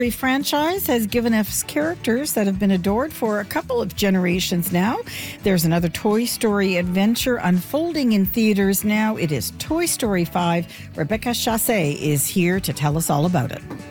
franchise has given us characters that have been adored for a couple of generations now. There's another Toy Story adventure unfolding in theaters now. It is Toy Story 5. Rebecca Chassé is here to tell us all about it.